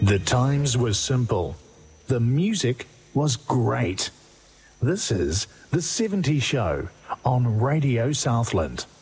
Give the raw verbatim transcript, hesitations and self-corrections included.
The times were simple. The music was great. This is The seventies Show on Radio Southland.